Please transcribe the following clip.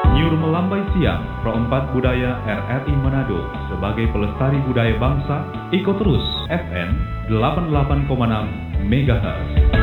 Nyur melambai siang, Pro 4 Budaya RRI Manado sebagai pelestari budaya bangsa, ikut terus FM 88,6 MHz.